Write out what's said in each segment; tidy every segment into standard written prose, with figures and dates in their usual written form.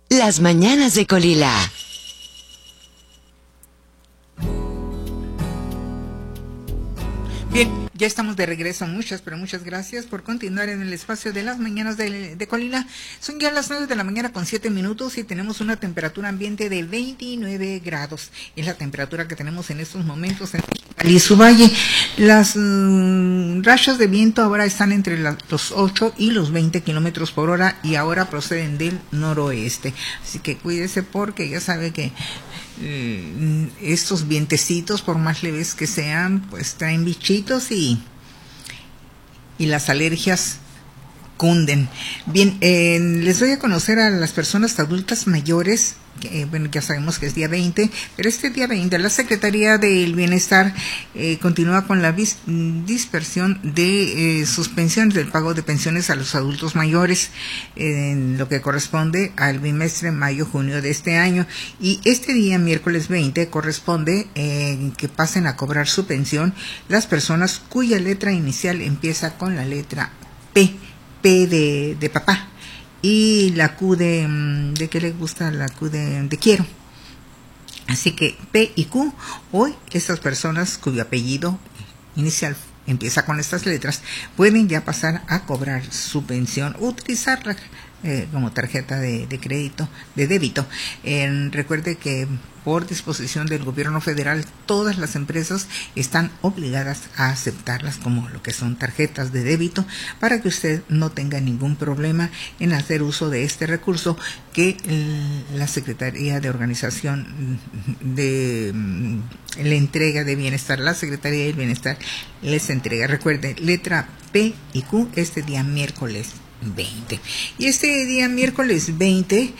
Las mañanas de Colila. Bien, ya estamos de regreso. Muchas gracias por continuar en el espacio de las mañanas de Colila. Son ya las 9 de la mañana con 7 minutos y tenemos una temperatura ambiente de 29 grados. Es la temperatura que tenemos en estos momentos en Mexicali y su valle. Las rachas de viento ahora están entre los 8 y los 20 kilómetros por hora y ahora proceden del noroeste. Así que cuídese porque ya sabe que estos vientecitos, por más leves que sean, pues traen bichitos y las alergias cunden. Bien, les doy a conocer a las personas adultas mayores, que, bueno, ya sabemos que es día 20, pero este día 20 la Secretaría del Bienestar continúa con la dispersión de suspensiones del pago de pensiones a los adultos mayores en lo que corresponde al bimestre mayo-junio de este año, y este día miércoles 20 corresponde que pasen a cobrar su pensión las personas cuya letra inicial empieza con la letra P de papá, y la Q de qué le gusta, la Q de quiero. Así que P y Q, hoy estas personas cuyo apellido inicial empieza con estas letras pueden ya pasar a cobrar su pensión, utilizarla como tarjeta de crédito, de débito. Recuerde que por disposición del gobierno federal todas las empresas están obligadas a aceptarlas como lo que son tarjetas de débito, para que usted no tenga ningún problema en hacer uso de este recurso que la Secretaría de Organización de la entrega de bienestar, la Secretaría del Bienestar les entrega. Recuerde, letra P y Q este día miércoles 20. Y este día miércoles 20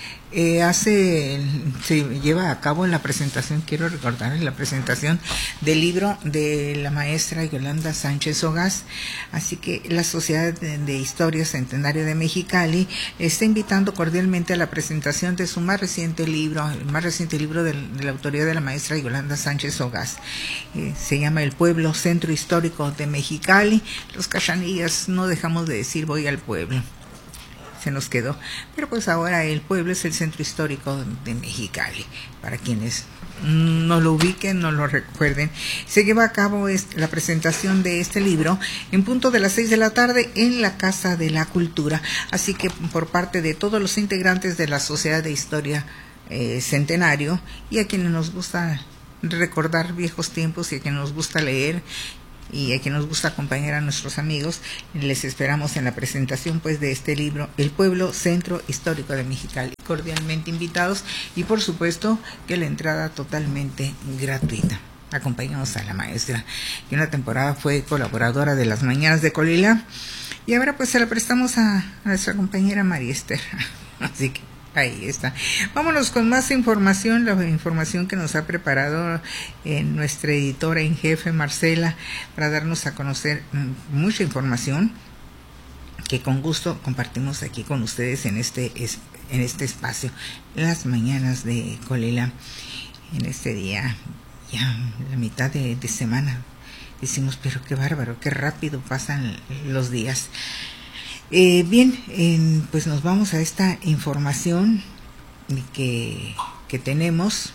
se lleva a cabo la presentación, quiero recordar, la presentación del libro de la maestra Yolanda Sánchez Ogaz. Así que la Sociedad de Historia Centenario de Mexicali está invitando cordialmente a la presentación de su más reciente libro, el más reciente libro de la autoría de la maestra Yolanda Sánchez Ogaz. Se llama El Pueblo, Centro Histórico de Mexicali. Los cachanillas no dejamos de decir voy al pueblo, se nos quedó, pero pues ahora el pueblo es el centro histórico de Mexicali. Para quienes no lo ubiquen, no lo recuerden, se lleva a cabo la presentación de este libro en punto de las 6 de la tarde en la Casa de la Cultura. Así que por parte de todos los integrantes de la Sociedad de Historia Centenario, y a quienes nos gusta recordar viejos tiempos y a quienes nos gusta leer y a quien nos gusta acompañar a nuestros amigos, les esperamos en la presentación pues de este libro, El Pueblo, Centro Histórico de Mexicali. Cordialmente invitados, y por supuesto que la entrada totalmente gratuita. Acompañamos a la maestra, que una temporada fue colaboradora de las mañanas de Colila, y ahora pues se la prestamos a nuestra compañera María Esther. Así que ahí está. Vámonos con más información, la información que nos ha preparado nuestra editora en jefe, Marcela, para darnos a conocer mucha información que con gusto compartimos aquí con ustedes en este espacio, las mañanas de Colila. En este día, ya la mitad de semana, decimos, pero qué bárbaro, qué rápido pasan los días. Bien, pues nos vamos a esta información que tenemos,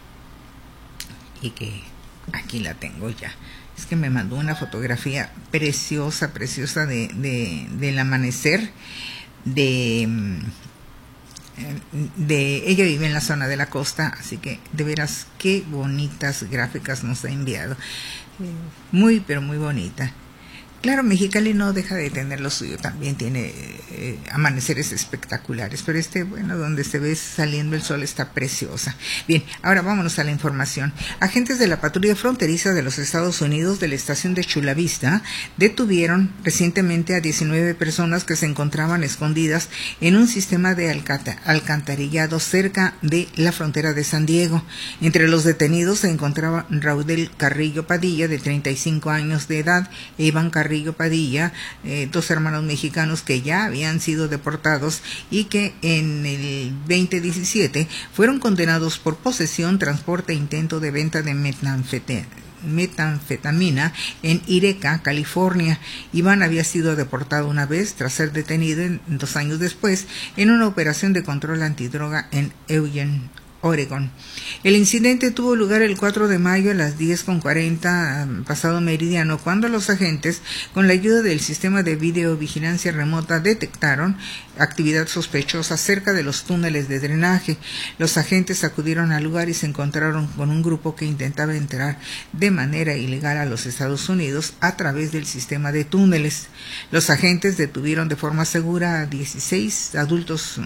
y que aquí la tengo ya. Es que me mandó una fotografía preciosa del amanecer de ella vive en la zona de la costa, así que de veras qué bonitas gráficas nos ha enviado. Muy, pero muy bonita. Claro, Mexicali no deja de tener lo suyo, también tiene amaneceres espectaculares, pero bueno, donde se ve saliendo el sol está preciosa. Bien, ahora vámonos a la información. Agentes de la patrulla fronteriza de los Estados Unidos de la estación de Chula Vista detuvieron recientemente a 19 personas que se encontraban escondidas en un sistema de alcantarillado cerca de la frontera de San Diego. Entre los detenidos se encontraba Raudel Carrillo Padilla, de 35 años de edad, e Iván Carrillo Padilla, dos hermanos mexicanos que ya habían sido deportados y que en el 2017 fueron condenados por posesión, transporte e intento de venta de metanfetamina en Eureka, California. Iván había sido deportado una vez tras ser detenido 2 años después en una operación de control antidroga en Eugene, Oregon. El incidente tuvo lugar el 4 de mayo a las 10:40 pasado meridiano, cuando los agentes, con la ayuda del sistema de videovigilancia remota, detectaron actividad sospechosa cerca de los túneles de drenaje. Los agentes acudieron al lugar y se encontraron con un grupo que intentaba entrar de manera ilegal a los Estados Unidos a través del sistema de túneles. Los agentes detuvieron de forma segura a 16 adultos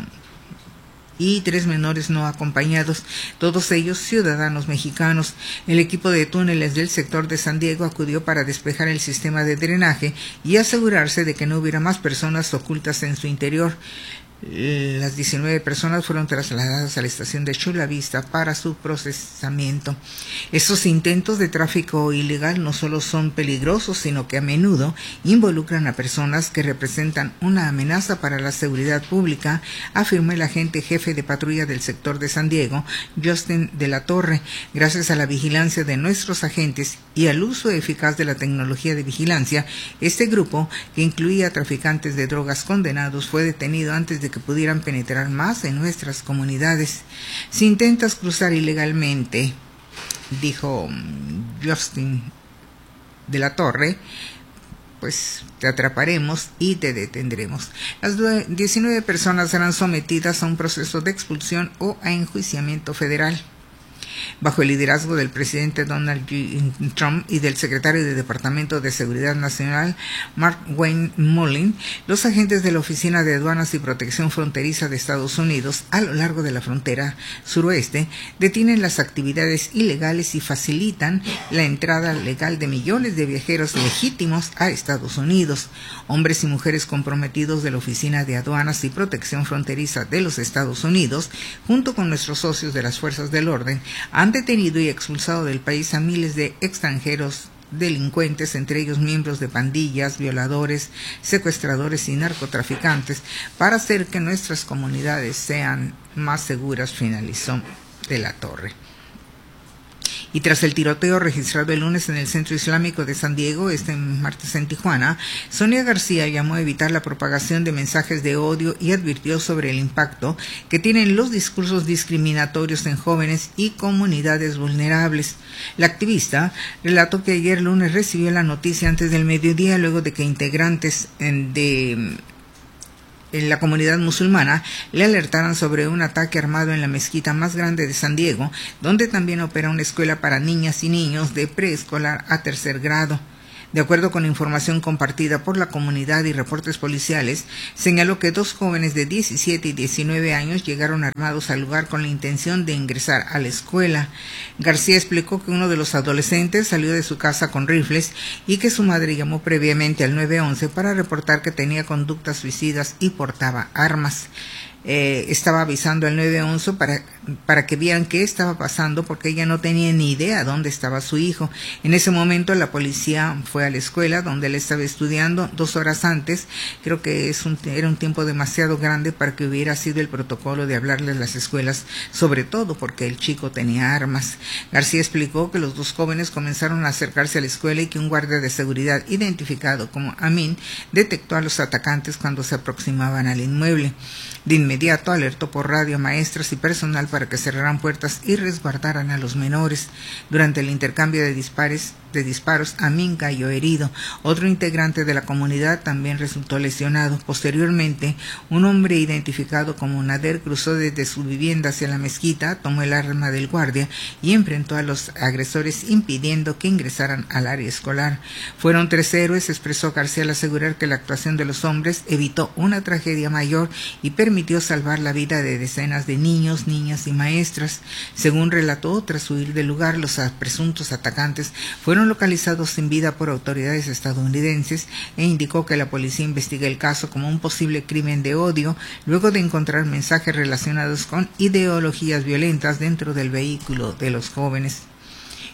y 3 menores no acompañados, todos ellos ciudadanos mexicanos. El equipo de túneles del sector de San Diego acudió para despejar el sistema de drenaje y asegurarse de que no hubiera más personas ocultas en su interior. Las 19 personas fueron trasladadas a la estación de Chula Vista para su procesamiento. Estos intentos de tráfico ilegal no solo son peligrosos, sino que a menudo involucran a personas que representan una amenaza para la seguridad pública, afirmó el agente jefe de patrulla del sector de San Diego, Justin de la Torre. Gracias a la vigilancia de nuestros agentes y al uso eficaz de la tecnología de vigilancia, este grupo, que incluía traficantes de drogas condenados, fue detenido antes de que pudieran penetrar más en nuestras comunidades. Si intentas cruzar ilegalmente, dijo Justin de la Torre, pues te atraparemos y te detendremos. Las 19 personas serán sometidas a un proceso de expulsión o a enjuiciamiento federal. Bajo el liderazgo del presidente Donald J. Trump y del secretario del Departamento de Seguridad Nacional, Mark Wayne Mullin, los agentes de la Oficina de Aduanas y Protección Fronteriza de Estados Unidos, a lo largo de la frontera suroeste, detienen las actividades ilegales y facilitan la entrada legal de millones de viajeros legítimos a Estados Unidos. Hombres y mujeres comprometidos de la Oficina de Aduanas y Protección Fronteriza de los Estados Unidos, junto con nuestros socios de las fuerzas del orden, han detenido y expulsado del país a miles de extranjeros delincuentes, entre ellos miembros de pandillas, violadores, secuestradores y narcotraficantes, para hacer que nuestras comunidades sean más seguras, finalizó de la Torre. Y tras el tiroteo registrado el lunes en el Centro Islámico de San Diego, este martes en Tijuana, Sonia García llamó a evitar la propagación de mensajes de odio y advirtió sobre el impacto que tienen los discursos discriminatorios en jóvenes y comunidades vulnerables. La activista relató que ayer lunes recibió la noticia antes del mediodía, luego de que integrantes en la comunidad musulmana le alertaran sobre un ataque armado en la mezquita más grande de San Diego, donde también opera una escuela para niñas y niños de preescolar a 3er grado. De acuerdo con información compartida por la comunidad y reportes policiales, señaló que 2 jóvenes de 17 y 19 años llegaron armados al lugar con la intención de ingresar a la escuela. García explicó que uno de los adolescentes salió de su casa con rifles y que su madre llamó previamente al 911 para reportar que tenía conductas suicidas y portaba armas. Estaba avisando al 911 para que vieran qué estaba pasando, porque ella no tenía ni idea dónde estaba su hijo. En ese momento la policía fue a la escuela donde él estaba estudiando 2 horas antes. Creo que era un tiempo demasiado grande para que hubiera sido el protocolo de hablarle a las escuelas, sobre todo porque el chico tenía armas. García explicó que los 2 jóvenes comenzaron a acercarse a la escuela y que un guardia de seguridad identificado como Amin detectó a los atacantes cuando se aproximaban al inmueble. De inmediato alertó por radio a maestras y personal para que cerraran puertas y resguardaran a los menores. Durante el intercambio de disparos, Amin cayó herido. Otro integrante de la comunidad también resultó lesionado. Posteriormente, un hombre identificado como Nader cruzó desde su vivienda hacia la mezquita, tomó el arma del guardia y enfrentó a los agresores, impidiendo que ingresaran al área escolar. Fueron 3 héroes, expresó García al asegurar que la actuación de los hombres evitó una tragedia mayor y permitió salvar la vida de decenas de niños, niñas y maestras. Según relató, tras huir del lugar, los presuntos atacantes fueron localizados sin vida por autoridades estadounidenses e indicó que la policía investiga el caso como un posible crimen de odio, luego de encontrar mensajes relacionados con ideologías violentas dentro del vehículo de los jóvenes.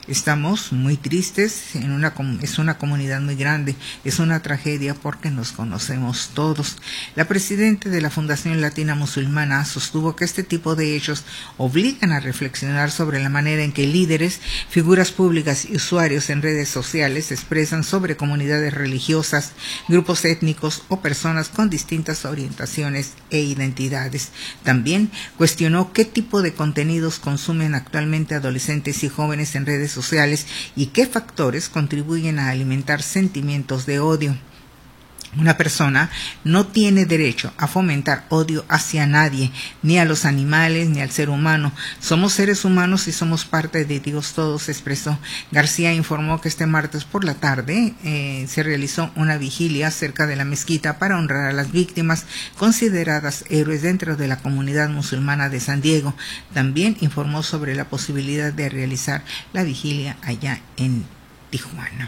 Estamos muy tristes, es una comunidad muy grande, es una tragedia porque nos conocemos todos. La presidenta de la Fundación Latina Musulmana sostuvo que este tipo de hechos obligan a reflexionar sobre la manera en que líderes, figuras públicas y usuarios en redes sociales expresan sobre comunidades religiosas, grupos étnicos o personas con distintas orientaciones e identidades. También cuestionó qué tipo de contenidos consumen actualmente adolescentes y jóvenes en redes sociales y qué factores contribuyen a alimentar sentimientos de odio. Una persona no tiene derecho a fomentar odio hacia nadie, ni a los animales, ni al ser humano. Somos seres humanos y somos parte de Dios todos, expresó. García informó que este martes por la tarde se realizó una vigilia cerca de la mezquita para honrar a las víctimas consideradas héroes dentro de la comunidad musulmana de San Diego. También informó sobre la posibilidad de realizar la vigilia allá en Tijuana.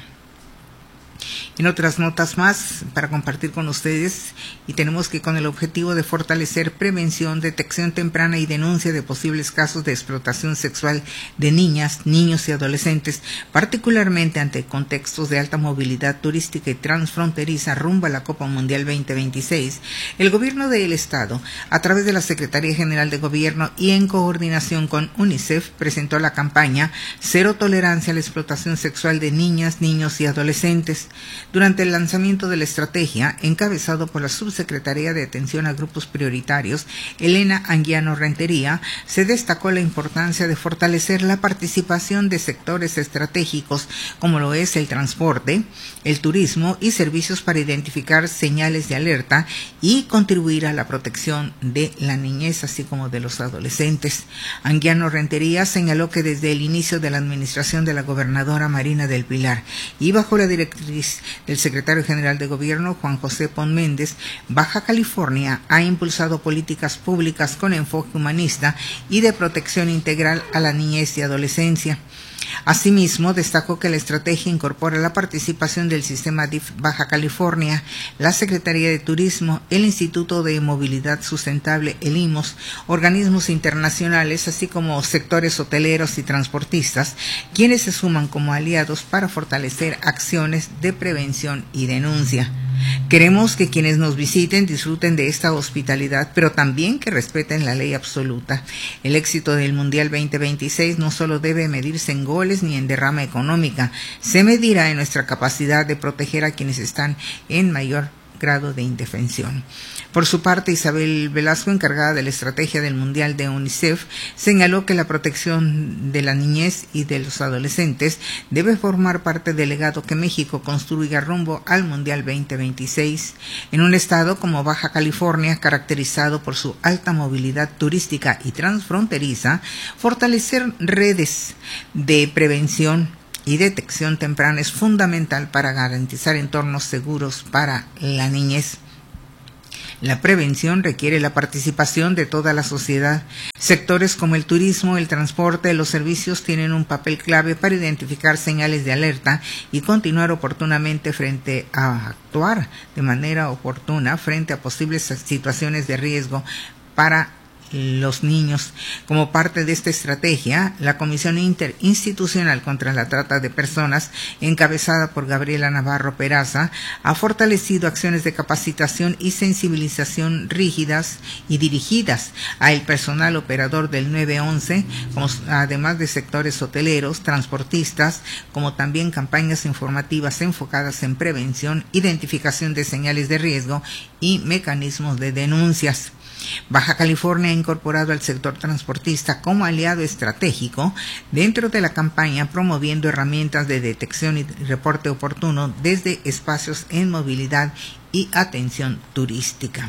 En otras notas más para compartir con ustedes, y tenemos que con el objetivo de fortalecer prevención, detección temprana y denuncia de posibles casos de explotación sexual de niñas, niños y adolescentes, particularmente ante contextos de alta movilidad turística y transfronteriza rumbo a la Copa Mundial 2026, el Gobierno del Estado, a través de la Secretaría General de Gobierno y en coordinación con UNICEF, presentó la campaña Cero Tolerancia a la Explotación Sexual de Niñas, Niños y Adolescentes. Durante el lanzamiento de la estrategia, encabezado por la Subsecretaría de Atención a Grupos Prioritarios, Elena Anguiano Rentería, se destacó la importancia de fortalecer la participación de sectores estratégicos como lo es el transporte, el turismo y servicios para identificar señales de alerta y contribuir a la protección de la niñez así como de los adolescentes. Anguiano Rentería señaló que desde el inicio de la administración de la gobernadora Marina del Pilar y bajo la directriz del secretario general de Gobierno, Juan José Pon Méndez, Baja California ha impulsado políticas públicas con enfoque humanista y de protección integral a la niñez y adolescencia. Asimismo, destacó que la estrategia incorpora la participación del sistema DIF Baja California, la Secretaría de Turismo, el Instituto de Movilidad Sustentable, el IMOS, organismos internacionales, así como sectores hoteleros y transportistas, quienes se suman como aliados para fortalecer acciones de prevención y denuncia. Queremos que quienes nos visiten disfruten de esta hospitalidad, pero también que respeten la ley absoluta. El éxito del Mundial 2026 no solo debe medirse en goles ni en derrama económica, se medirá en nuestra capacidad de proteger a quienes están en mayor grado de indefensión. Por su parte, Isabel Velasco, encargada de la estrategia del Mundial de UNICEF, señaló que la protección de la niñez y de los adolescentes debe formar parte del legado que México construya rumbo al Mundial 2026. En un estado como Baja California, caracterizado por su alta movilidad turística y transfronteriza, fortalecer redes de prevención y detección temprana es fundamental para garantizar entornos seguros para la niñez. La prevención requiere la participación de toda la sociedad. Sectores como el turismo, el transporte, los servicios tienen un papel clave para identificar señales de alerta y continuar oportunamente actuar de manera oportuna frente a posibles situaciones de riesgo para los niños. Como parte de esta estrategia, la Comisión Interinstitucional contra la Trata de Personas, encabezada por Gabriela Navarro Peraza, ha fortalecido acciones de capacitación y sensibilización rígidas y dirigidas al personal operador del 911, además de sectores hoteleros, transportistas, como también campañas informativas enfocadas en prevención, identificación de señales de riesgo y mecanismos de denuncias. Baja California ha incorporado al sector transportista como aliado estratégico dentro de la campaña, promoviendo herramientas de detección y reporte oportuno desde espacios en movilidad y atención turística.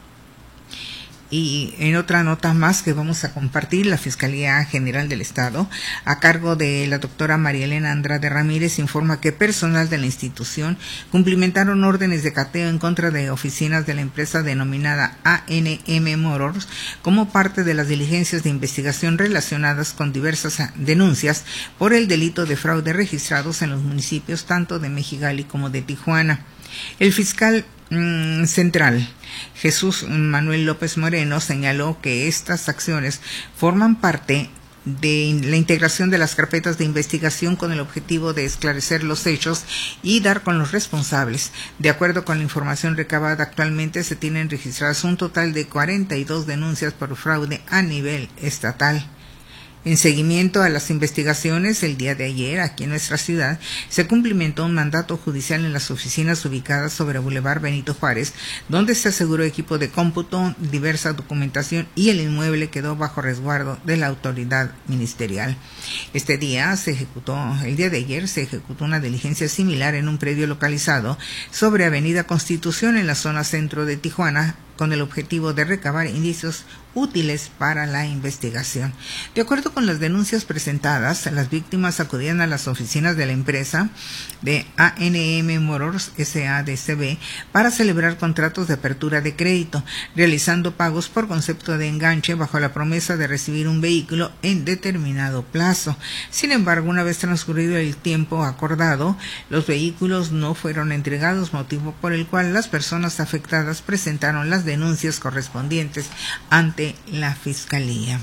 Y en otra nota más que vamos a compartir, la Fiscalía General del Estado, a cargo de la doctora María Elena Andrade Ramírez, informa que personal de la institución cumplimentaron órdenes de cateo en contra de oficinas de la empresa denominada ANM Motors como parte de las diligencias de investigación relacionadas con diversas denuncias por el delito de fraude registrados en los municipios tanto de Mexicali como de Tijuana. El fiscal central, Jesús Manuel López Moreno, señaló que estas acciones forman parte de la integración de las carpetas de investigación con el objetivo de esclarecer los hechos y dar con los responsables. De acuerdo con la información recabada, actualmente se tienen registradas un total de 42 denuncias por fraude a nivel estatal. En seguimiento a las investigaciones, el día de ayer, aquí en nuestra ciudad, se cumplimentó un mandato judicial en las oficinas ubicadas sobre Boulevard Benito Juárez, donde se aseguró equipo de cómputo, diversa documentación y el inmueble quedó bajo resguardo de la autoridad ministerial. El día de ayer, se ejecutó una diligencia similar en un predio localizado sobre Avenida Constitución en la zona centro de Tijuana, con el objetivo de recabar indicios útiles para la investigación. De acuerdo con las denuncias presentadas, las víctimas acudían a las oficinas de la empresa de A&M Motors SADCB para celebrar contratos de apertura de crédito, realizando pagos por concepto de enganche bajo la promesa de recibir un vehículo en determinado plazo. Sin embargo, una vez transcurrido el tiempo acordado, los vehículos no fueron entregados, motivo por el cual las personas afectadas presentaron las denuncias correspondientes ante la Fiscalía.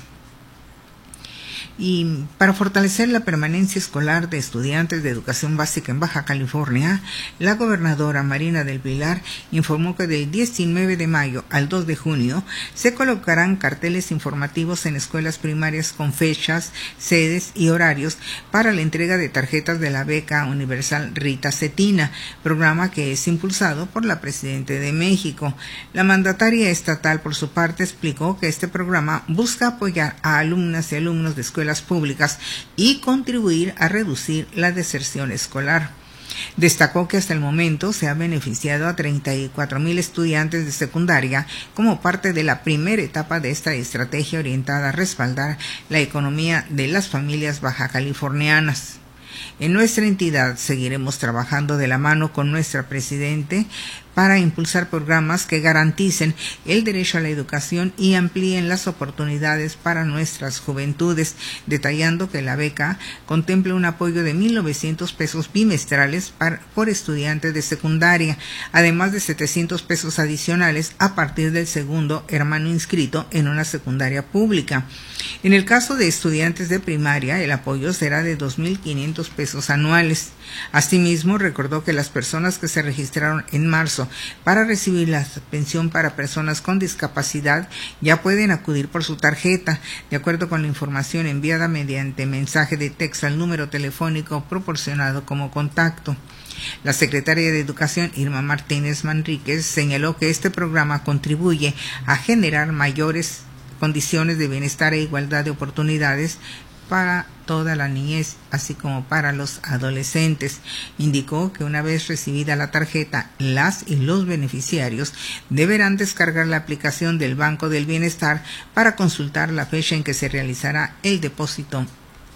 Y para fortalecer la permanencia escolar de estudiantes de educación básica en Baja California, la gobernadora Marina del Pilar informó que del 19 de mayo al 2 de junio se colocarán carteles informativos en escuelas primarias con fechas, sedes y horarios para la entrega de tarjetas de la beca universal Rita Cetina, programa que es impulsado por la Presidenta de México. La mandataria estatal, por su parte, explicó que este programa busca apoyar a alumnas y alumnos de escuelas públicas y contribuir a reducir la deserción escolar. Destacó que hasta el momento se ha beneficiado a 34,000 estudiantes de secundaria como parte de la primera etapa de esta estrategia orientada a respaldar la economía de las familias bajacalifornianas. En nuestra entidad seguiremos trabajando de la mano con nuestra Presidente para impulsar programas que garanticen el derecho a la educación y amplíen las oportunidades para nuestras juventudes, detallando que la beca contempla un apoyo de 1,900 pesos bimestrales por estudiante de secundaria, además de 700 pesos adicionales a partir del segundo hermano inscrito en una secundaria pública. En el caso de estudiantes de primaria, el apoyo será de 2,500 pesos anuales. Asimismo, recordó que las personas que se registraron en marzo para recibir la pensión para personas con discapacidad ya pueden acudir por su tarjeta, de acuerdo con la información enviada mediante mensaje de texto al número telefónico proporcionado como contacto. La secretaria de Educación, Irma Martínez Manríquez, señaló que este programa contribuye a generar mayores condiciones de bienestar e igualdad de oportunidades para toda la niñez, así como para los adolescentes. Indicó que una vez recibida la tarjeta, las y los beneficiarios deberán descargar la aplicación del Banco del Bienestar para consultar la fecha en que se realizará el depósito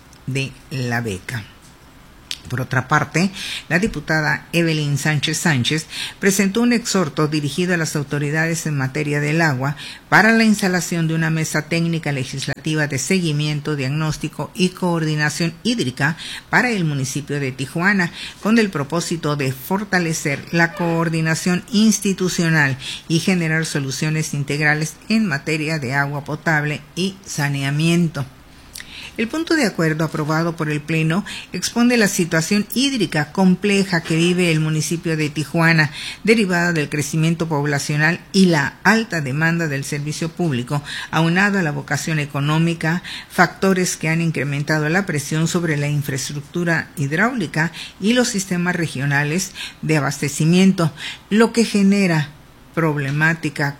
de la beca. Por otra parte, la diputada Evelyn Sánchez presentó un exhorto dirigido a las autoridades en materia del agua para la instalación de una mesa técnica legislativa de seguimiento, diagnóstico y coordinación hídrica para el municipio de Tijuana, con el propósito de fortalecer la coordinación institucional y generar soluciones integrales en materia de agua potable y saneamiento. El punto de acuerdo aprobado por el Pleno expone la situación hídrica compleja que vive el municipio de Tijuana, derivada del crecimiento poblacional y la alta demanda del servicio público, aunado a la vocación económica, factores que han incrementado la presión sobre la infraestructura hidráulica y los sistemas regionales de abastecimiento, lo que genera problemáticas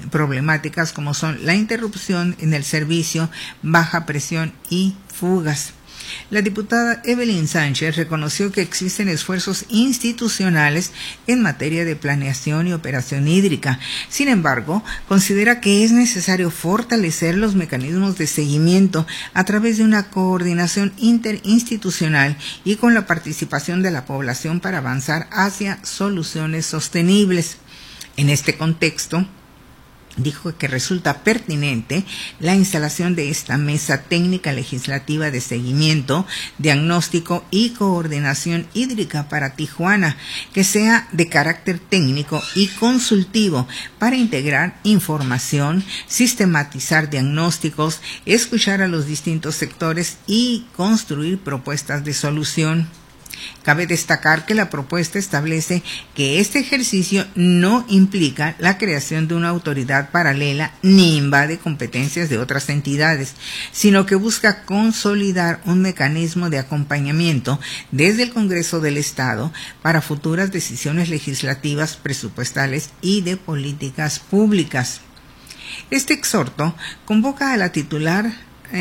como son la interrupción en el servicio, baja presión y fugas. La diputada Evelyn Sánchez reconoció que existen esfuerzos institucionales en materia de planeación y operación hídrica. Sin embargo, considera que es necesario fortalecer los mecanismos de seguimiento a través de una coordinación interinstitucional y con la participación de la población para avanzar hacia soluciones sostenibles. En este contexto, dijo que resulta pertinente la instalación de esta mesa técnica legislativa de seguimiento, diagnóstico y coordinación hídrica para Tijuana, que sea de carácter técnico y consultivo para integrar información, sistematizar diagnósticos, escuchar a los distintos sectores y construir propuestas de solución. Cabe destacar que la propuesta establece que este ejercicio no implica la creación de una autoridad paralela ni invade competencias de otras entidades, sino que busca consolidar un mecanismo de acompañamiento desde el Congreso del Estado para futuras decisiones legislativas, presupuestales y de políticas públicas. Este exhorto convoca a la titular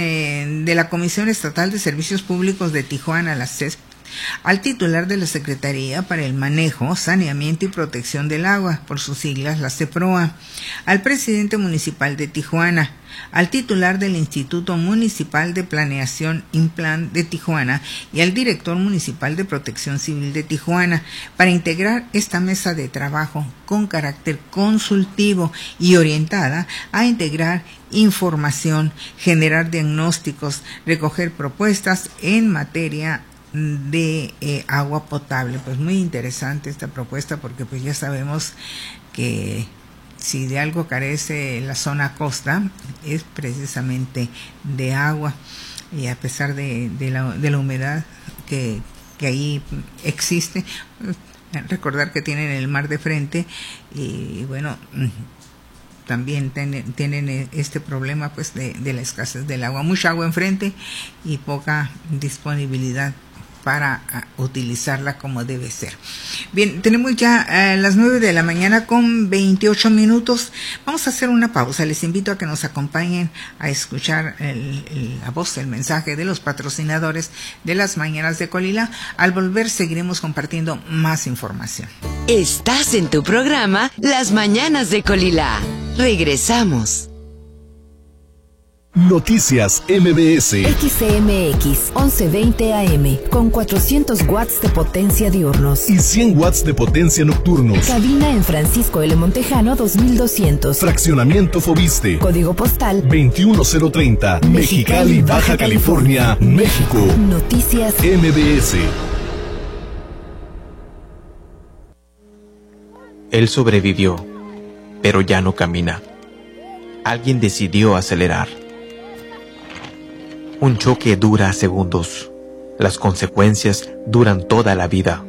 de la Comisión Estatal de Servicios Públicos de Tijuana, la CESP, al titular de la Secretaría para el Manejo, Saneamiento y Protección del Agua, por sus siglas la CEPROA, al presidente municipal de Tijuana, al titular del Instituto Municipal de Planeación INPLAN de Tijuana y al director municipal de Protección Civil de Tijuana, para integrar esta mesa de trabajo con carácter consultivo y orientada a integrar información, generar diagnósticos, recoger propuestas en materia de agua potable. Pues muy interesante esta propuesta, porque pues ya sabemos que si de algo carece la zona costa es precisamente de agua, y a pesar de la humedad que ahí existe, recordar que tienen el mar de frente y bueno, también tienen este problema pues de la escasez del agua, mucha agua enfrente y poca disponibilidad para utilizarla como debe ser. Bien, tenemos ya las 9 de la mañana con 28 minutos. Vamos a hacer una pausa. Les invito a que nos acompañen a escuchar la voz, el mensaje de los patrocinadores de las Mañanas de Colila. Al volver seguiremos compartiendo más información. Estás en tu programa Las Mañanas de Colila. Regresamos. Noticias MBS. XCMX 1120 AM con 400 watts de potencia diurnos Y 100 watts de potencia nocturnos. Cabina en Francisco L. Montejano 2200. Fraccionamiento Fobiste. Código postal 21030. Mexicali, Baja California, México. Noticias MBS. Él sobrevivió, pero ya no camina. Alguien decidió acelerar. Un choque dura segundos. Las consecuencias duran toda la vida.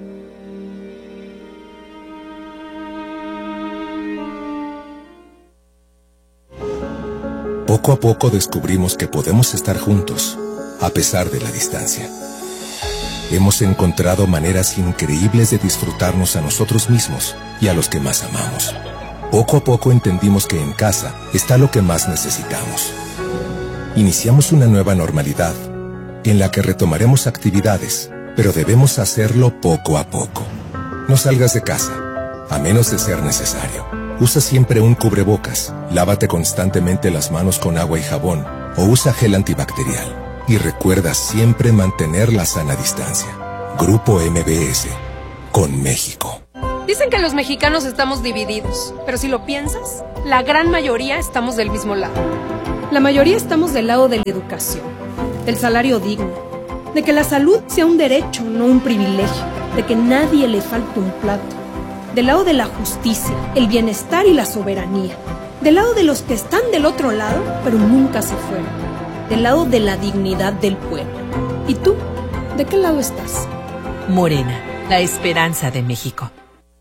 Poco a poco descubrimos que podemos estar juntos, a pesar de la distancia. Hemos encontrado maneras increíbles de disfrutarnos a nosotros mismos y a los que más amamos. Poco a poco entendimos que en casa está lo que más necesitamos. Iniciamos una nueva normalidad, en la que retomaremos actividades, pero debemos hacerlo poco a poco. No salgas de casa, a menos de ser necesario. Usa siempre un cubrebocas, lávate constantemente las manos con agua y jabón, o usa gel antibacterial. Y recuerda siempre mantener la sana distancia. Grupo MBS, con México. Dicen que los mexicanos estamos divididos, pero si lo piensas, la gran mayoría estamos del mismo lado. La mayoría estamos del lado de la educación, del salario digno, de que la salud sea un derecho, no un privilegio, de que nadie le falte un plato, del lado de la justicia, el bienestar y la soberanía, del lado de los que están del otro lado, pero nunca se fueron, del lado de la dignidad del pueblo. ¿Y tú? ¿De qué lado estás? Morena, la esperanza de México.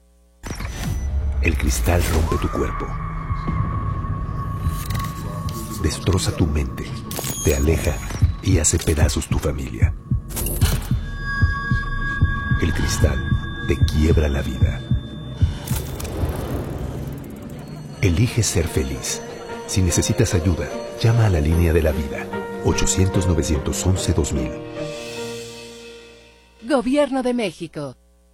El cristal rompe tu cuerpo, destroza tu mente, te aleja y hace pedazos tu familia. El cristal te quiebra la vida. Elige ser feliz. Si necesitas ayuda, llama a la línea de la vida, 800-911-2000. Gobierno de México.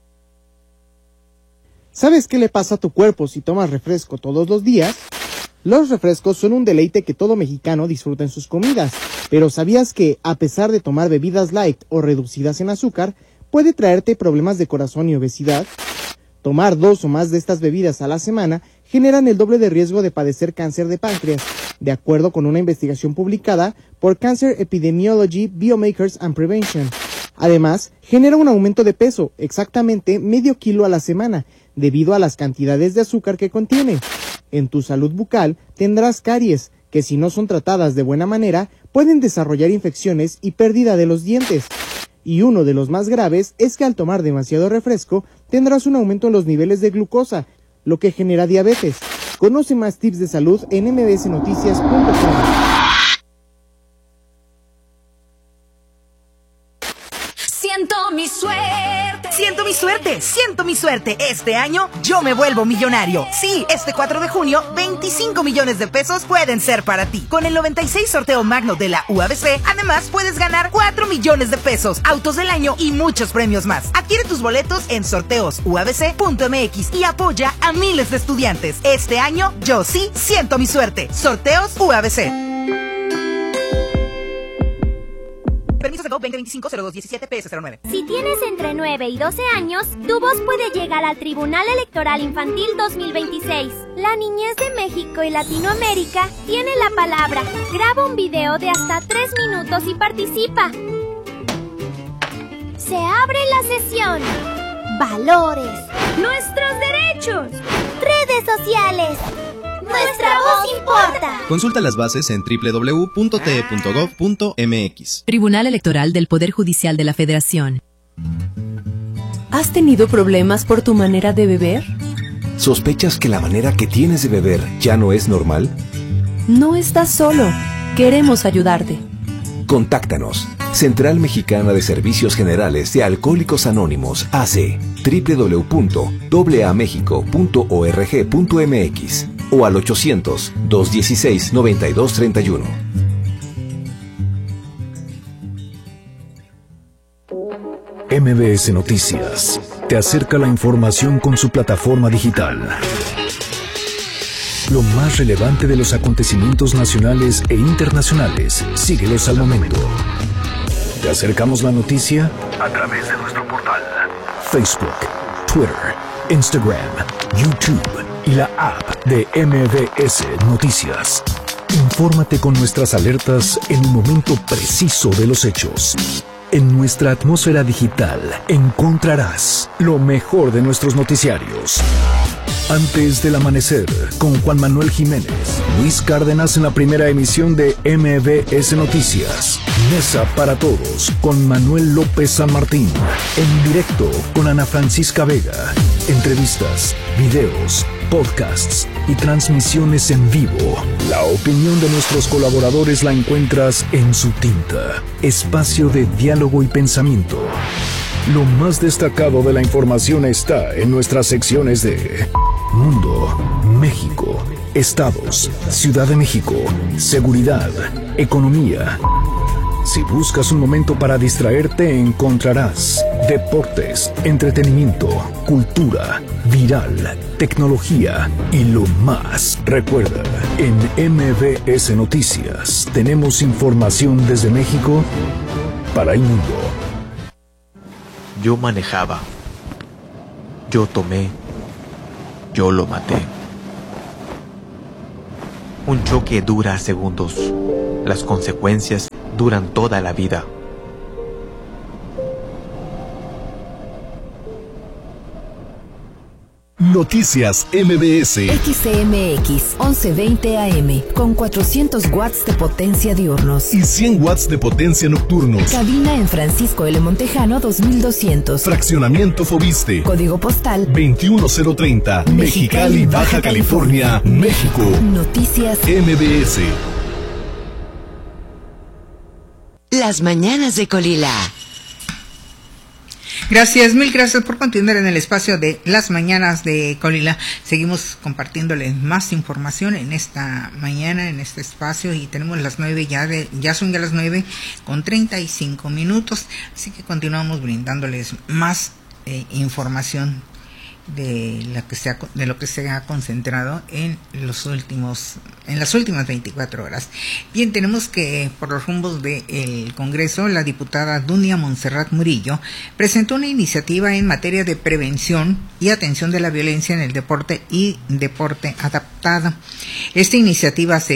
¿Sabes qué le pasa a tu cuerpo si tomas refresco todos los días? Los refrescos son un deleite que todo mexicano disfruta en sus comidas, pero ¿sabías que, a pesar de tomar bebidas light o reducidas en azúcar, puede traerte problemas de corazón y obesidad? Tomar 2 o más de estas bebidas a la semana generan el doble de riesgo de padecer cáncer de páncreas, de acuerdo con una investigación publicada por Cancer Epidemiology, Biomarkers and Prevention. Además, genera un aumento de peso, exactamente medio kilo a la semana, debido a las cantidades de azúcar que contiene. En tu salud bucal tendrás caries, que si no son tratadas de buena manera, pueden desarrollar infecciones y pérdida de los dientes. Y uno de los más graves es que al tomar demasiado refresco, tendrás un aumento en los niveles de glucosa, lo que genera diabetes. Conoce más tips de salud en mbsnoticias.com. Siento mi suerte. Siento mi suerte. Siento mi suerte. Este año yo me vuelvo millonario. Sí, este 4 de junio, 25 millones de pesos pueden ser para ti. Con el 96 sorteo magno de la UABC, además puedes ganar 4 millones de pesos, autos del año y muchos premios más. Adquiere tus boletos en sorteosuabc.mx y apoya a miles de estudiantes. Este año yo sí siento mi suerte. Sorteos UABC. Permiso de voto 2025-0217 PS09. Si tienes entre 9 y 12 años, tu voz puede llegar al Tribunal Electoral Infantil 2026. La niñez de México y Latinoamérica tiene la palabra. Graba un video de hasta 3 minutos y participa. Se abre la sesión. Valores. Nuestros derechos. Redes sociales. Nuestra voz importa. Consulta las bases en www.te.gov.mx. Tribunal Electoral del Poder Judicial de la Federación. ¿Has tenido problemas por tu manera de beber? ¿Sospechas que la manera que tienes de beber ya no es normal? No estás solo. Queremos ayudarte. Contáctanos. Central Mexicana de Servicios Generales de Alcohólicos Anónimos, AC. www.amexico.org.mx o al 800-216-9231. MBS Noticias te acerca la información con su plataforma digital. Lo más relevante de los acontecimientos nacionales e internacionales. Síguelos al momento. Te acercamos la noticia a través de nuestro portal, Facebook, Twitter, Instagram, YouTube y la app de MBS Noticias. Infórmate con nuestras alertas en el momento preciso de los hechos. En nuestra atmósfera digital encontrarás lo mejor de nuestros noticiarios. Antes del amanecer, con Juan Manuel Jiménez, Luis Cárdenas en la primera emisión de MBS Noticias. Mesa para Todos, con Manuel López San Martín. En directo, con Ana Francisca Vega. Entrevistas, videos, podcasts y transmisiones en vivo. La opinión de nuestros colaboradores la encuentras en Su Tinta, espacio de diálogo y pensamiento. Lo más destacado de la información está en nuestras secciones de Mundo, México, Estados, Ciudad de México, Seguridad, Economía. Si buscas un momento para distraerte, encontrarás deportes, entretenimiento, cultura, viral, tecnología y lo más. Recuerda, en MBS Noticias tenemos información desde México para el mundo. Yo manejaba. Yo tomé. Yo lo maté. Un choque dura segundos. Las consecuencias duran toda la vida. Noticias MBS. XCMX 1120 AM con 400 watts de potencia diurnos y 100 watts de potencia nocturnos. Cabina en Francisco L. Montejano 2200. Fraccionamiento Fobiste. Código postal 21030. Mexicali, Baja California, México. Noticias MBS. Las mañanas de Colila. Gracias, mil gracias por continuar en el espacio de las mañanas de Colila. Seguimos compartiéndoles más información en esta mañana, en este espacio, y tenemos las 9 ya son ya las 9:35, así que continuamos brindándoles más información de lo que se ha concentrado en las últimas 24 horas. Bien, tenemos que por los rumbos del Congreso, la diputada Dunia Montserrat Murillo presentó una iniciativa en materia de prevención y atención de la violencia en el deporte y deporte adaptado. Esta iniciativa se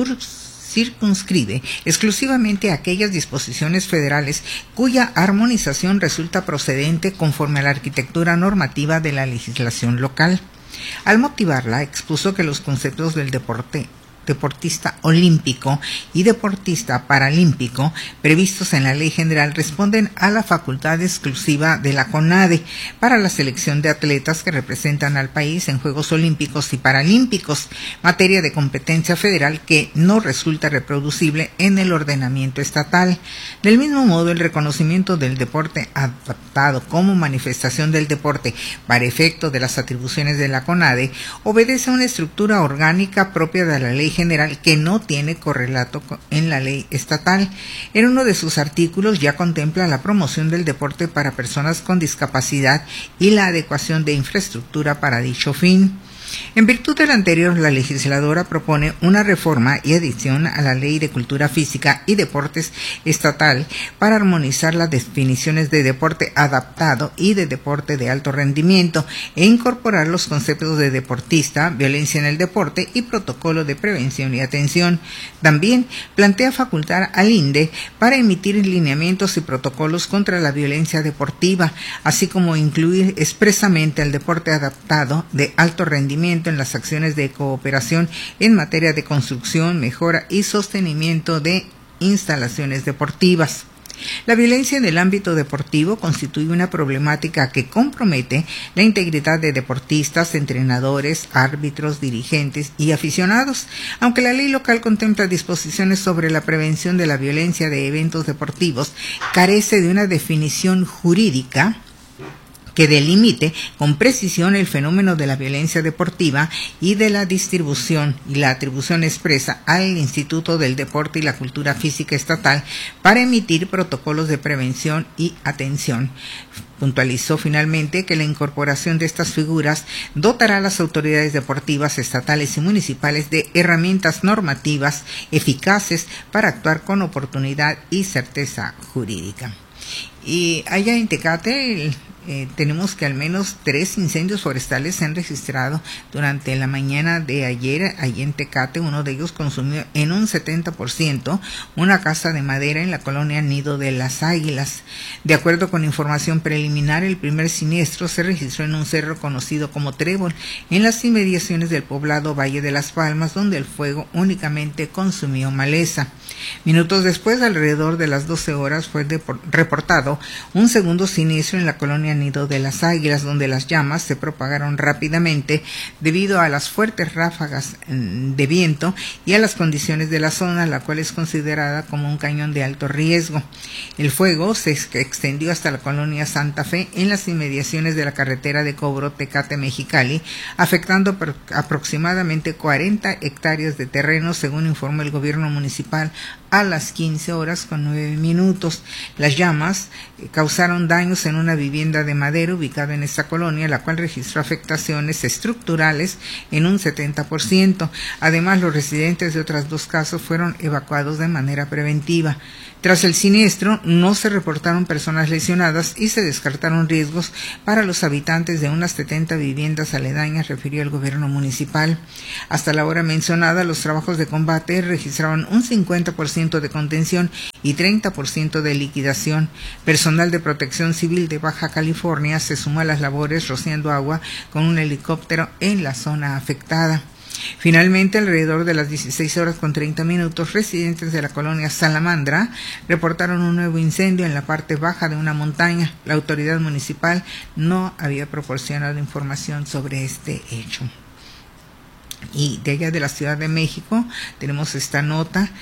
circunscribe exclusivamente a aquellas disposiciones federales cuya armonización resulta procedente conforme a la arquitectura normativa de la legislación local. Al motivarla, expuso que los conceptos del deportista olímpico y deportista paralímpico previstos en la Ley General responden a la facultad exclusiva de la CONADE para la selección de atletas que representan al país en Juegos Olímpicos y Paralímpicos, materia de competencia federal que no resulta reproducible en el ordenamiento estatal. Del mismo modo, el reconocimiento del deporte adaptado como manifestación del deporte para efecto de las atribuciones de la CONADE obedece a una estructura orgánica propia de la Ley General que no tiene correlato en la ley estatal. En uno de sus artículos ya contempla la promoción del deporte para personas con discapacidad y la adecuación de infraestructura para dicho fin. En virtud del anterior, la legisladora propone una reforma y adición a la Ley de Cultura Física y Deportes estatal para armonizar las definiciones de deporte adaptado y de deporte de alto rendimiento e incorporar los conceptos de deportista, violencia en el deporte y protocolo de prevención y atención. También plantea facultar al INDE para emitir lineamientos y protocolos contra la violencia deportiva, así como incluir expresamente al deporte adaptado de alto rendimiento en las acciones de cooperación en materia de construcción, mejora y sostenimiento de instalaciones deportivas. La violencia en el ámbito deportivo constituye una problemática que compromete la integridad de deportistas, entrenadores, árbitros, dirigentes y aficionados. Aunque la ley local contempla disposiciones sobre la prevención de la violencia de eventos deportivos, carece de una definición jurídica que delimite con precisión el fenómeno de la violencia deportiva y de la distribución y la atribución expresa al Instituto del Deporte y la Cultura Física Estatal para emitir protocolos de prevención y atención. Puntualizó finalmente que la incorporación de estas figuras dotará a las autoridades deportivas estatales y municipales de herramientas normativas eficaces para actuar con oportunidad y certeza jurídica. Y allá en Tecate, tenemos que al menos 3 incendios forestales se han registrado durante la mañana de ayer allí en Tecate. Uno de ellos consumió en un 70% una casa de madera en la colonia Nido de las Águilas. De acuerdo con información preliminar, el primer siniestro se registró en un cerro conocido como Trébol, en las inmediaciones del poblado Valle de las Palmas, donde el fuego únicamente consumió maleza. Minutos después, alrededor de las 12 horas, fue reportado un segundo siniestro en la colonia Nido de las Águilas, donde las llamas se propagaron rápidamente debido a las fuertes ráfagas de viento y a las condiciones de la zona, la cual es considerada como un cañón de alto riesgo. El fuego se extendió hasta la colonia Santa Fe, en las inmediaciones de la carretera de Cobro Tecate-Mexicali, afectando aproximadamente 40 hectáreas de terreno, según informó el gobierno municipal a las 15 horas con 9 minutos. Las llamas causaron daños en una vivienda de madera ubicada en esta colonia, la cual registró afectaciones estructurales en un 70%. Además, los residentes de otras 2 casas fueron evacuados de manera preventiva. Tras el siniestro, no se reportaron personas lesionadas y se descartaron riesgos para los habitantes de unas 70 viviendas aledañas, refirió el gobierno municipal. Hasta la hora mencionada, los trabajos de combate registraban un 50% de contención y 30% de liquidación. Personal de Protección Civil de Baja California se sumó a las labores rociando agua con un helicóptero en la zona afectada. Finalmente, alrededor de las 16 horas con 30 minutos, residentes de la colonia Salamandra reportaron un nuevo incendio en la parte baja de una montaña. La autoridad municipal no había proporcionado información sobre este hecho. Y de allá de la Ciudad de México tenemos esta nota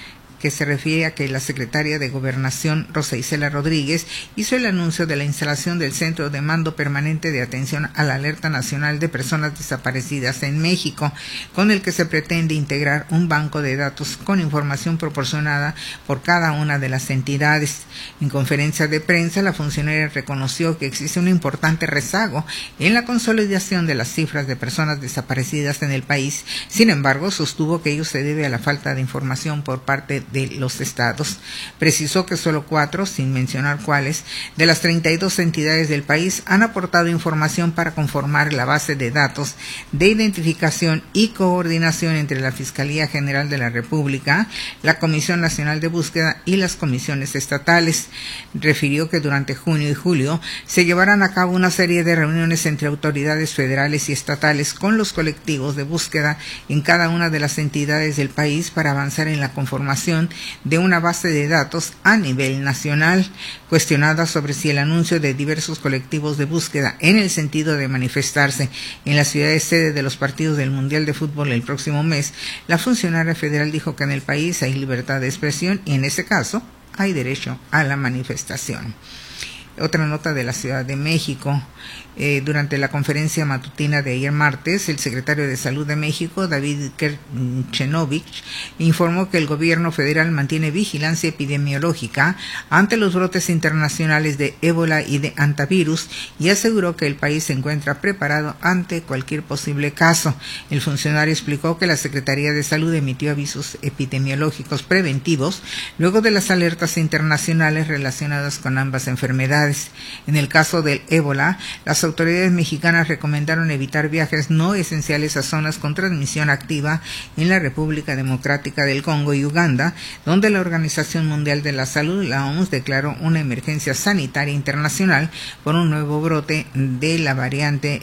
que se refiere a que la secretaria de Gobernación, Rosa Isela Rodríguez, hizo el anuncio de la instalación del Centro de Mando Permanente de Atención a la Alerta Nacional de Personas Desaparecidas en México, con el que se pretende integrar un banco de datos con información proporcionada por cada una de las entidades. En conferencia de prensa, la funcionaria reconoció que existe un importante rezago en la consolidación de las cifras de personas desaparecidas en el país. Sin embargo, sostuvo que ello se debe a la falta de información por parte de los estados. Precisó que solo 4, sin mencionar cuáles, de las 32 entidades del país han aportado información para conformar la base de datos de identificación y coordinación entre la Fiscalía General de la República, la Comisión Nacional de Búsqueda y las comisiones estatales. Refirió que durante junio y julio se llevarán a cabo una serie de reuniones entre autoridades federales y estatales con los colectivos de búsqueda en cada una de las entidades del país para avanzar en la conformación de una base de datos a nivel nacional. Cuestionada sobre si el anuncio de diversos colectivos de búsqueda en el sentido de manifestarse en las ciudades sede de los partidos del Mundial de Fútbol el próximo mes, la funcionaria federal dijo que en el país hay libertad de expresión y en ese caso hay derecho a la manifestación. Otra nota de la Ciudad de México. Durante la conferencia matutina de ayer martes, el secretario de Salud de México, David Kerchenovich, informó que el gobierno federal mantiene vigilancia epidemiológica ante los brotes internacionales de ébola y de hantavirus y aseguró que el país se encuentra preparado ante cualquier posible caso. El funcionario explicó que la Secretaría de Salud emitió avisos epidemiológicos preventivos luego de las alertas internacionales relacionadas con ambas enfermedades. En el caso del ébola, las autoridades mexicanas recomendaron evitar viajes no esenciales a zonas con transmisión activa en la República Democrática del Congo y Uganda, donde la Organización Mundial de la Salud, la OMS, declaró una emergencia sanitaria internacional por un nuevo brote de la variante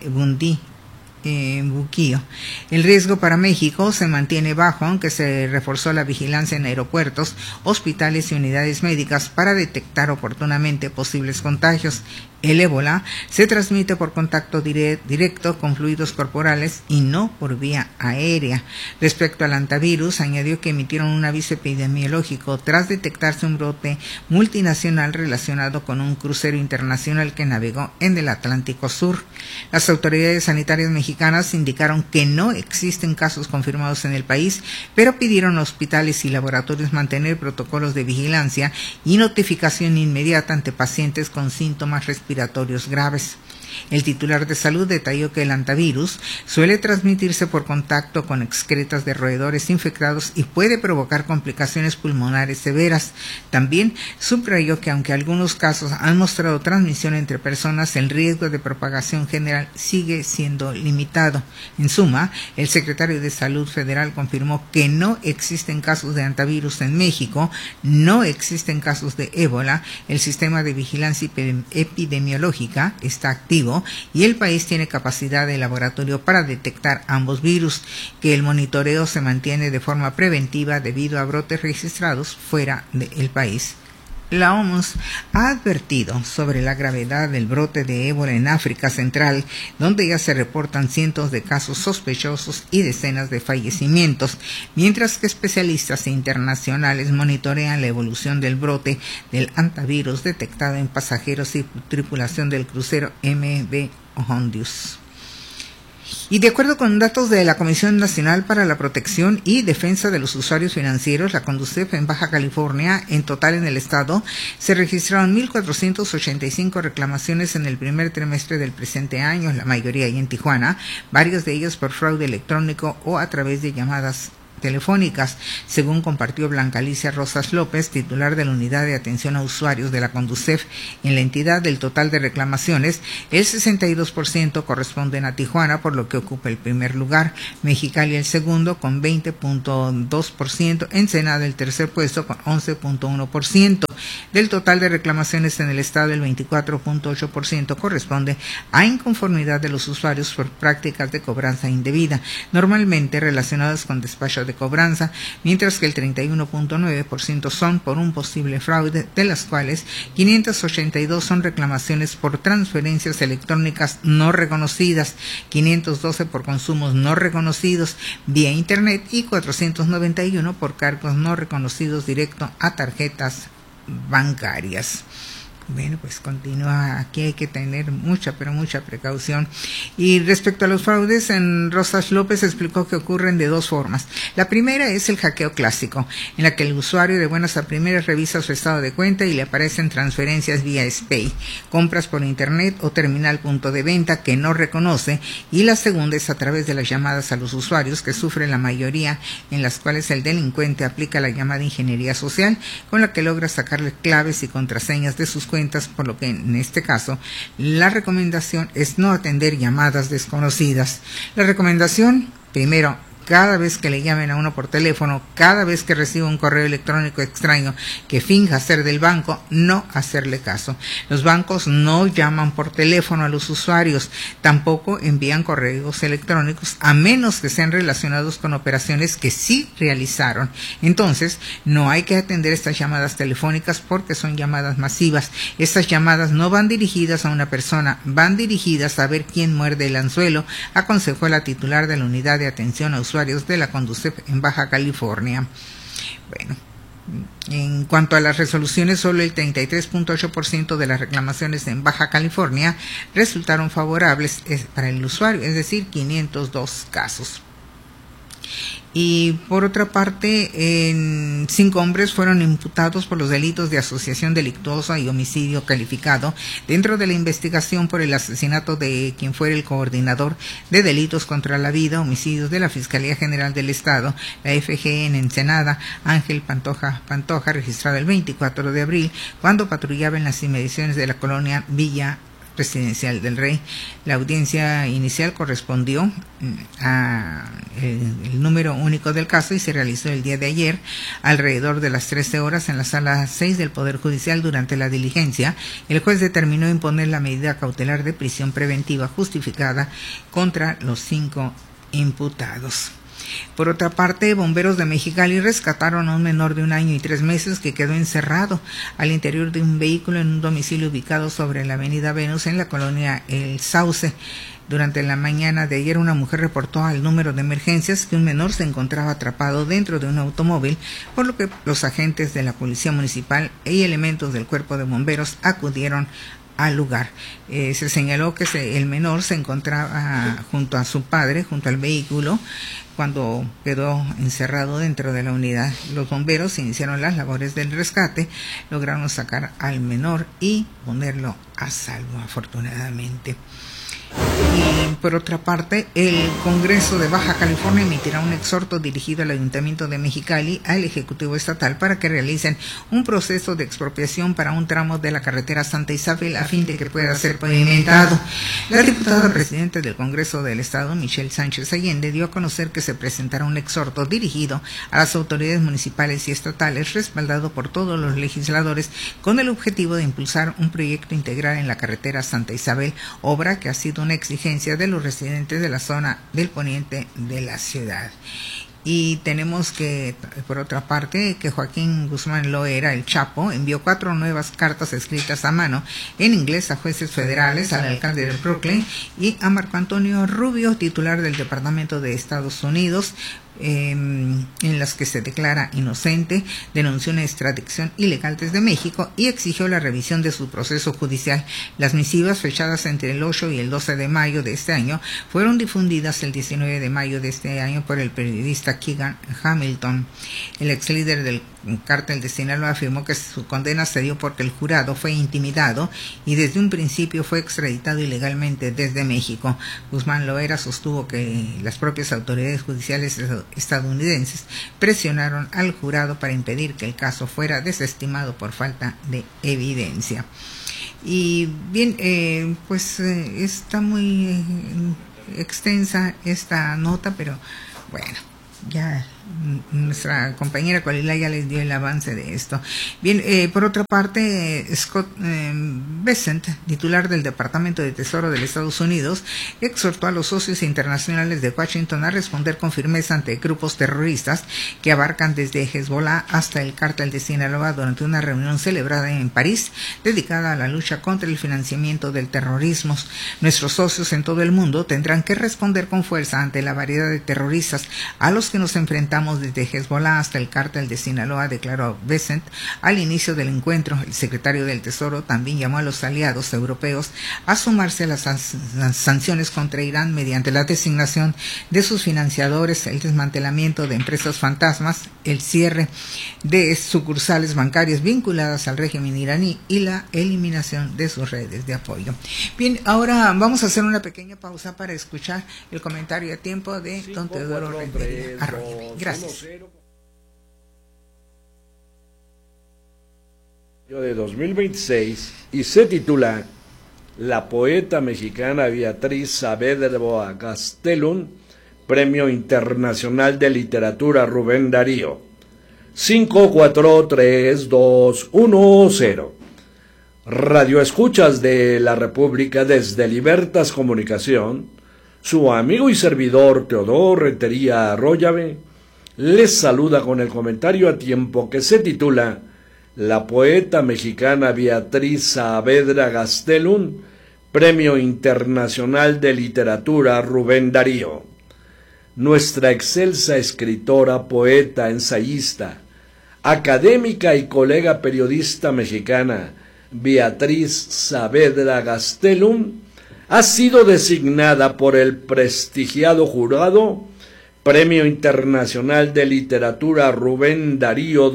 Bukio. El riesgo para México se mantiene bajo, aunque se reforzó la vigilancia en aeropuertos, hospitales y unidades médicas para detectar oportunamente posibles contagios. El ébola se transmite por contacto directo con fluidos corporales y no por vía aérea. Respecto al hantavirus, añadió que emitieron un aviso epidemiológico tras detectarse un brote multinacional relacionado con un crucero internacional que navegó en el Atlántico Sur. Las autoridades sanitarias mexicanas indicaron que no existen casos confirmados en el país, pero pidieron a hospitales y laboratorios mantener protocolos de vigilancia y notificación inmediata ante pacientes con síntomas respiratorios graves. El titular de salud detalló que el hantavirus suele transmitirse por contacto con excretas de roedores infectados y puede provocar complicaciones pulmonares severas. También subrayó que aunque algunos casos han mostrado transmisión entre personas, el riesgo de propagación general sigue siendo limitado. En suma, el secretario de Salud Federal confirmó que no existen casos de hantavirus en México, no existen casos de ébola, el sistema de vigilancia epidemiológica está activo y el país tiene capacidad de laboratorio para detectar ambos virus, que el monitoreo se mantiene de forma preventiva debido a brotes registrados fuera del país. La OMS ha advertido sobre la gravedad del brote de ébola en África Central, donde ya se reportan cientos de casos sospechosos y decenas de fallecimientos, mientras que especialistas internacionales monitorean la evolución del brote del hantavirus detectado en pasajeros y tripulación del crucero MV Hondius. Y de acuerdo con datos de la Comisión Nacional para la Protección y Defensa de los Usuarios Financieros, la CONDUCEF en Baja California, en total en el estado, se registraron 1,485 reclamaciones en el primer trimestre del presente año, la mayoría ahí en Tijuana, varios de ellos por fraude electrónico o a través de llamadas telefónicas, según compartió Blanca Alicia Rosas López, titular de la Unidad de Atención a Usuarios de la CONDUCEF. En la entidad, del total de reclamaciones, el 62% corresponden a Tijuana, por lo que ocupa el primer lugar, Mexicali el segundo con 20.2%, Ensenada el tercer puesto con 11.1%. Del total de reclamaciones en el estado, el 24.8% corresponde a inconformidad de los usuarios por prácticas de cobranza indebida, normalmente relacionadas con despacho de cobranza, mientras que el 31.9% son por un posible fraude, de las cuales 582 son reclamaciones por transferencias electrónicas no reconocidas, 512 por consumos no reconocidos vía internet y 491 por cargos no reconocidos directo a tarjetas bancarias. Bueno, pues continúa, aquí hay que tener mucha precaución. Y respecto a los fraudes, en Rosas López explicó que ocurren de dos formas. La primera es el hackeo clásico, en la que el usuario de buenas a primeras revisa su estado de cuenta y le aparecen transferencias vía SPAY, compras por internet o terminal punto de venta que no reconoce, y la segunda es a través de las llamadas a los usuarios, que sufren la mayoría, en las cuales el delincuente aplica la llamada ingeniería social, con la que logra sacarle claves y contraseñas de sus cuentas, por lo que en este caso la recomendación es no atender llamadas desconocidas. La recomendación, primero, cada vez que le llamen a uno por teléfono, cada vez que reciba un correo electrónico extraño que finja ser del banco, no hacerle caso. Los bancos no llaman por teléfono a los usuarios, tampoco envían correos electrónicos, a menos que sean relacionados con operaciones que sí realizaron. Entonces, no hay que atender estas llamadas telefónicas porque son llamadas masivas. Estas llamadas no van dirigidas a una persona, van dirigidas a ver quién muerde el anzuelo, aconsejó la titular de la Unidad de Atención a Usuarios de la Conducef en Baja California. Bueno, en cuanto a las resoluciones, solo el 33.8% de las reclamaciones en Baja California resultaron favorables para el usuario, es decir, 502 casos. Y por otra parte, 5 hombres fueron imputados por los delitos de asociación delictuosa y homicidio calificado dentro de la investigación por el asesinato de quien fuera el coordinador de delitos contra la vida, homicidios de la Fiscalía General del Estado, la FG en Ensenada, Ángel Pantoja, registrado el 24 de abril, cuando patrullaba en las inmediaciones de la colonia Villa Residencial del Rey. La audiencia inicial correspondió a el número único del caso y se realizó el día de ayer alrededor de las 13 horas en la sala 6 del Poder Judicial. Durante la diligencia, el juez determinó imponer la medida cautelar de prisión preventiva justificada contra los 5 imputados. Por otra parte, bomberos de Mexicali rescataron a un menor de 1 año y 3 meses que quedó encerrado al interior de un vehículo en un domicilio ubicado sobre la avenida Venus en la colonia El Sauce. Durante la mañana de ayer, una mujer reportó al número de emergencias que un menor se encontraba atrapado dentro de un automóvil, por lo que los agentes de la Policía Municipal y elementos del Cuerpo de Bomberos acudieron al lugar. Se señaló que el menor se encontraba junto a su padre, junto al vehículo, cuando quedó encerrado dentro de la unidad. Los bomberos iniciaron las labores del rescate, lograron sacar al menor y ponerlo a salvo, afortunadamente. Y por otra parte, el Congreso de Baja California emitirá un exhorto dirigido al Ayuntamiento de Mexicali, al Ejecutivo Estatal, para que realicen un proceso de expropiación para un tramo de la carretera Santa Isabel a fin de que pueda ser pavimentado. La diputada presidenta del Congreso del Estado, Michelle Sánchez Allende, dio a conocer que se presentará un exhorto dirigido a las autoridades municipales y estatales, respaldado por todos los legisladores, con el objetivo de impulsar un proyecto integral en la carretera Santa Isabel, obra que ha sido una exigencia de los residentes de la zona del poniente de la ciudad. Y tenemos que, por otra parte, que Joaquín Guzmán Loera, el Chapo, envió 4 nuevas cartas escritas a mano en inglés a jueces federales, al alcalde de Brooklyn y a Marco Antonio Rubio, titular del Departamento de Estados Unidos, en las que se declara inocente, denunció una extradición ilegal desde México y exigió la revisión de su proceso judicial. Las misivas, fechadas entre el 8 y el 12 de mayo de este año, fueron difundidas el 19 de mayo de este año por el periodista Keegan Hamilton. El ex líder del cártel de Sinaloa afirmó que su condena se dio porque el jurado fue intimidado y desde un principio fue extraditado ilegalmente desde México. Guzmán Loera sostuvo que las propias autoridades judiciales estadounidenses presionaron al jurado para impedir que el caso fuera desestimado por falta de evidencia. Y bien, está muy extensa esta nota, pero bueno, ya nuestra compañera Colila ya les dio el avance de esto. Bien, por otra parte, Scott Bessent, titular del Departamento de Tesoro de los Estados Unidos, exhortó a los socios internacionales de Washington a responder con firmeza ante grupos terroristas que abarcan desde Hezbollah hasta el Cártel de Sinaloa durante una reunión celebrada en París dedicada a la lucha contra el financiamiento del terrorismo. Nuestros socios en todo el mundo tendrán que responder con fuerza ante la variedad de terroristas a los que nos enfrentamos desde Hezbollah hasta el Cártel de Sinaloa, declaró Bessent al inicio del encuentro. El secretario del Tesoro también llamó a los aliados europeos a sumarse a las sanciones contra Irán mediante la designación de sus financiadores, el desmantelamiento de empresas fantasmas, el cierre de sucursales bancarias vinculadas al régimen iraní y la eliminación de sus redes de apoyo. Bien, ahora vamos a hacer una pequeña pausa para escuchar el comentario a tiempo de don Teodoro Rentería Arroyo. Gracias. De 2026 y se titula La poeta mexicana Beatriz Saavedra Gastelum, Premio Internacional de Literatura Rubén Darío. 5, 4, 3, 2, 1, 0. Radio Escuchas de la República desde Libertas Comunicación, su amigo y servidor Teodoro Rentería Arroyave les saluda con el comentario a tiempo que se titula La poeta mexicana Beatriz Saavedra Gastelum, Premio Internacional de Literatura Rubén Darío. Nuestra excelsa escritora, poeta, ensayista, académica y colega periodista mexicana, Beatriz Saavedra Gastelum, ha sido designada por el prestigiado jurado Premio Internacional de Literatura Rubén Darío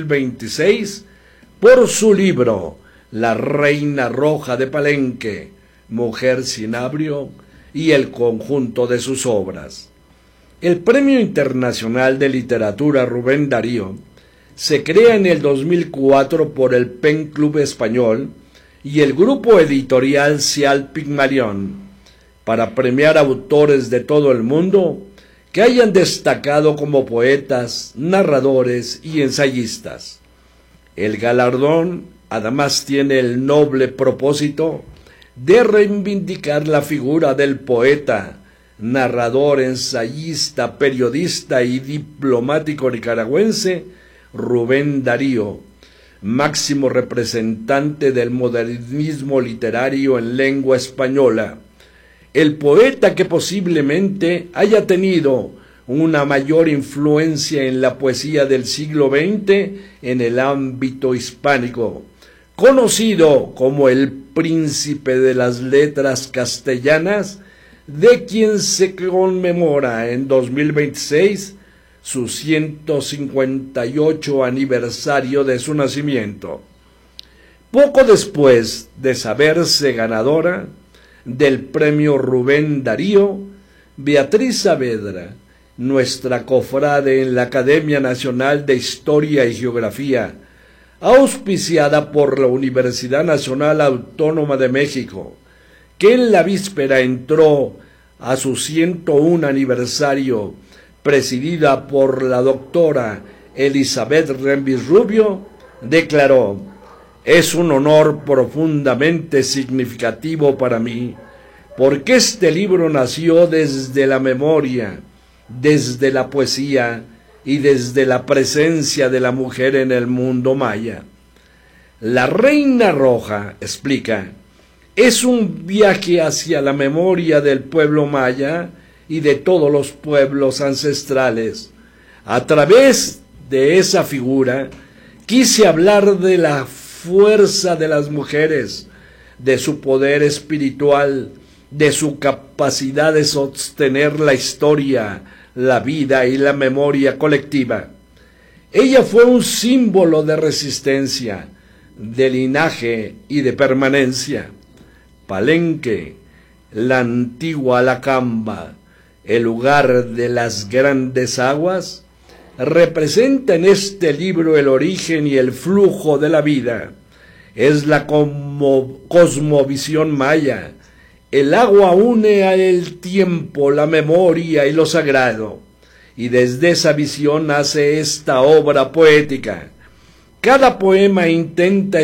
2026 por su libro La Reina Roja de Palenque, Mujer sin Abrio y el conjunto de sus obras. El Premio Internacional de Literatura Rubén Darío se crea en el 2004 por el Pen Club Español y el grupo editorial Cial Pigmalión para premiar autores de todo el mundo que hayan destacado como poetas, narradores y ensayistas. El galardón además tiene el noble propósito de reivindicar la figura del poeta, narrador, ensayista, periodista y diplomático nicaragüense Rubén Darío, máximo representante del modernismo literario en lengua española, el poeta que posiblemente haya tenido una mayor influencia en la poesía del siglo XX en el ámbito hispánico, conocido como el príncipe de las letras castellanas, de quien se conmemora en 2026 su 158 aniversario de su nacimiento. Poco después de saberse ganadora del Premio Rubén Darío, Beatriz Saavedra, nuestra cofrade en la Academia Nacional de Historia y Geografía, auspiciada por la Universidad Nacional Autónoma de México, que en la víspera entró a su 101 aniversario, presidida por la doctora Elizabeth Rembis Rubio, declaró: «Es un honor profundamente significativo para mí, porque este libro nació desde la memoria, desde la poesía y desde la presencia de la mujer en el mundo maya. La Reina Roja», explica, «es un viaje hacia la memoria del pueblo maya y de todos los pueblos ancestrales. A través de esa figura quise hablar de la fuerza de las mujeres, de su poder espiritual, de su capacidad de sostener la historia, la vida y la memoria colectiva. Ella fue un símbolo de resistencia, de linaje y de permanencia. Palenque, la antigua Alacamba, el lugar de las grandes aguas, representa en este libro el origen y el flujo de la vida. Es la cosmovisión maya. El agua une al tiempo, la memoria y lo sagrado, y desde esa visión nace esta obra poética. Cada poema intenta